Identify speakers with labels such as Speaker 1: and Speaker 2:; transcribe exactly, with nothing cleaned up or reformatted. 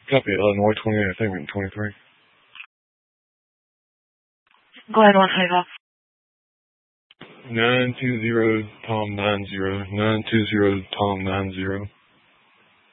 Speaker 1: Copy, Illinois twenty-eight, I think we're in twenty-three.
Speaker 2: Go ahead, one over.
Speaker 1: nine two zero Tom nine zero, nine two zero Tom nine zero.